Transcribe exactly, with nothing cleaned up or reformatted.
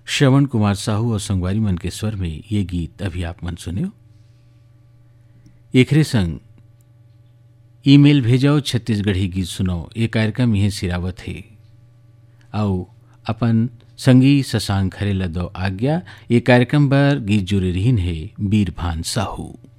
श्रवण कुमार साहू और संगवारी मन के स्वर में ये गीत अभी आप मन सुनियो। एकरे संग ईमेल भेजाओ छत्तीसगढ़ी गीत सुनाओ ये कार्यक्रम यह सिरावत है। आओ अपन संगी शशांक खरे ल दो आज्ञा। ये कार्यक्रम पर गीत जुड़े रहीन है बीरभान साहू।